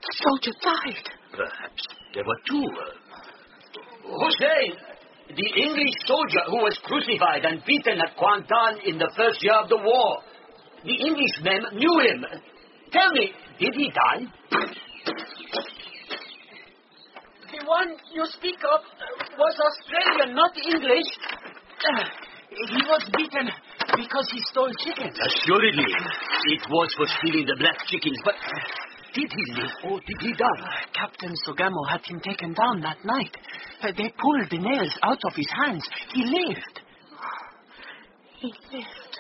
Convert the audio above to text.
soldier died. Perhaps there were two. Hussein, the English soldier who was crucified and beaten at Kwantan in the first year of the war. The Englishmen knew him. Tell me, did he die? The one you speak of was Australian, not English. He was beaten because he stole chickens. Assuredly, it was for stealing the black chickens, but did he live or did he die? Captain Sugamo had him taken down that night. They pulled the nails out of his hands. He lived. He lived.